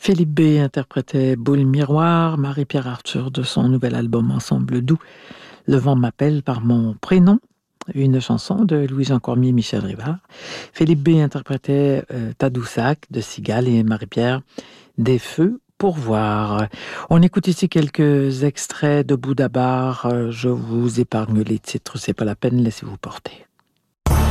Philippe B interprétait Boule Miroir, Marie-Pierre Arthur de son nouvel album Ensemble doux, Le vent m'appelle par mon prénom, une chanson de Louis-Jean Cormier et Michel Rivard. Philippe B interprétait Tadoussac de Cigale et Marie-Pierre Des feux pour voir. On écoute ici quelques extraits de Boudabar. Je vous épargne les titres, c'est pas la peine, laissez-vous porter.